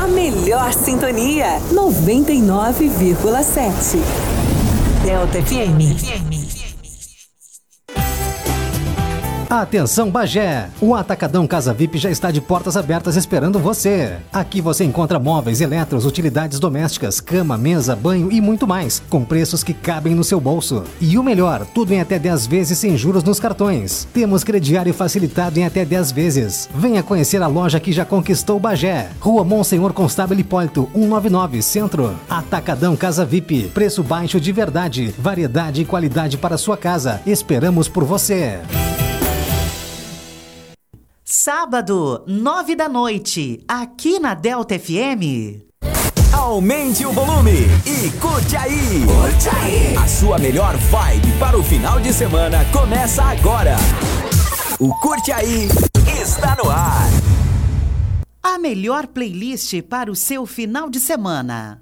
A melhor sintonia, 99,7. Delta FM. Atenção Bagé! O Atacadão Casa VIP já está de portas abertas esperando você. Aqui você encontra móveis, eletros, utilidades domésticas, cama, mesa, banho e muito mais, com preços que cabem no seu bolso. E o melhor, tudo em até 10 vezes sem juros nos cartões. Temos crediário facilitado em até 10 vezes. Venha conhecer a loja que já conquistou Bagé. Rua Monsenhor Constável Hipólito, 199, Centro. Atacadão Casa VIP. Preço baixo de verdade, variedade e qualidade para sua casa. Esperamos por você. Sábado, 9 da noite, aqui na Delta FM. Aumente o volume e curte aí! Curte aí! A sua melhor vibe para o final de semana começa agora. O Curte Aí está no ar. A melhor playlist para o seu final de semana.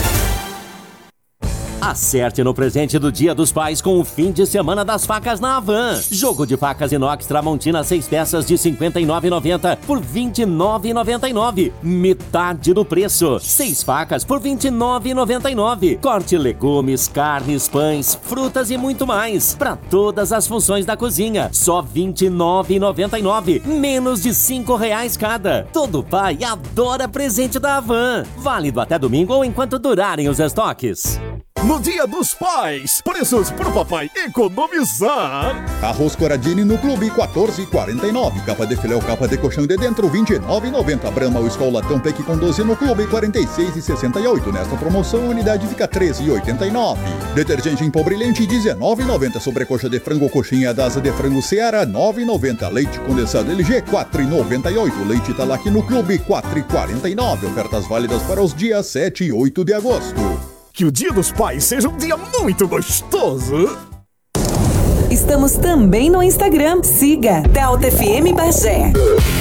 Acerte no presente do Dia dos Pais com o fim de semana das facas na Havan. Jogo de facas inox Tramontina 6 peças de R$ 59,90 por R$ 29,99. Metade do preço. 6 facas por R$ 29,99. Corte legumes, carnes, pães, frutas e muito mais. Para todas as funções da cozinha. Só R$ 29,99. Menos de R$ 5,00 cada. Todo pai adora presente da Havan. Válido até domingo ou enquanto durarem os estoques. No Dia dos Pais, preços pro papai economizar. Arroz Coradini no Clube, 14,49. Capa de filé ou capa de colchão de dentro, 29,90. Brahma ou Skol Latão Peck com 12 no Clube, 46,68. Nesta promoção, a unidade fica 13,89. Detergente em pó brilhante, 19,90. Sobrecoxa de frango ou coxinha da asa de frango Seara, 9,90. Leite condensado LG, 4,98. Leite Italac no Clube, 4,49. Ofertas válidas para os dias 7 e 8 de agosto. Que o Dia dos Pais seja um dia muito gostoso. Estamos também no Instagram. Siga Delta FM Bagé.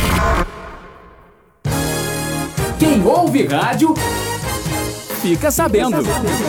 Quem ouve rádio, fica sabendo.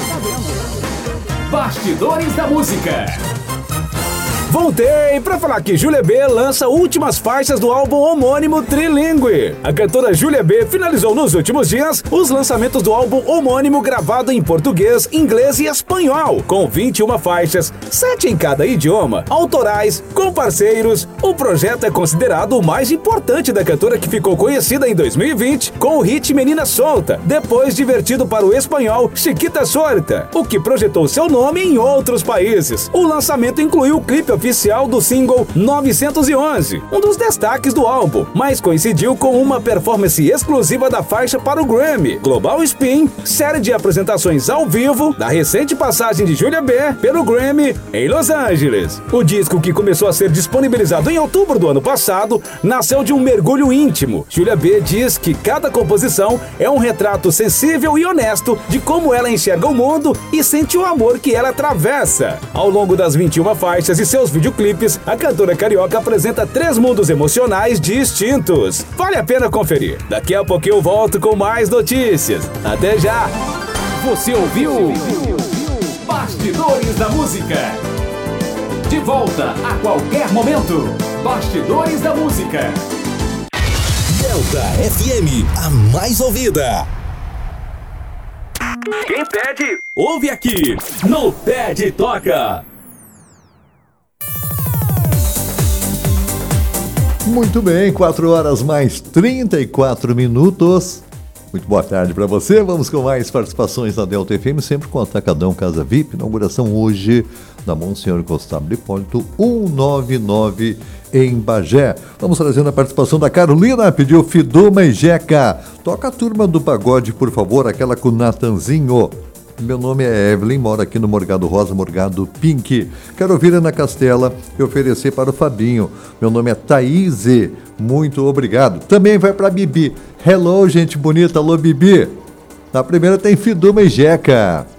Bastidores da Música. Voltei pra falar que Júlia B lança últimas faixas do álbum homônimo Trilingue. A cantora Júlia B finalizou nos últimos dias os lançamentos do álbum homônimo gravado em português, inglês e espanhol, com 21 faixas, 7 em cada idioma, autorais, com parceiros. O projeto é considerado o mais importante da cantora, que ficou conhecida em 2020 com o hit Menina Solta, depois divertido para o espanhol Chiquita Suelta, o que projetou seu nome em outros países. O lançamento incluiu o clipe oficial do single 911, um dos destaques do álbum, mas coincidiu com uma performance exclusiva da faixa para o Grammy Global Spin, série de apresentações ao vivo da recente passagem de Júlia B pelo Grammy em Los Angeles. O disco, que começou a ser disponibilizado em outubro do ano passado, nasceu de um mergulho íntimo. Júlia B diz que cada composição é um retrato sensível e honesto de como ela enxerga o mundo e sente o amor que ela atravessa. Ao longo das 21 faixas e seus videoclipes, a cantora carioca apresenta 3 mundos emocionais distintos. Vale a pena conferir. Daqui a pouco eu volto com mais notícias. Até já! Você ouviu Bastidores da Música. De volta a qualquer momento. Bastidores da Música. Delta FM, a mais ouvida. Quem pede, ouve aqui. No Pede Toca. Muito bem, 4 horas mais 34 minutos. Muito boa tarde para você. Vamos com mais participações na Delta FM, sempre com o Atacadão Casa VIP. Inauguração hoje na Monsenhor Constável Hipólito 199 em Bagé. Vamos trazendo a participação da Carolina, pediu Fiduma e Jeca. Toca a Turma do Pagode, por favor, aquela com o Natanzinho. Meu nome é Evelyn, moro aqui no Morgado Rosa, Morgado Pink. Quero ouvir Ana Castela e oferecer para o Fabinho. Meu nome é Thaís, muito obrigado. Também vai para Bibi. Hello, gente bonita, alô Bibi. Na primeira tem Fiduma e Jeca.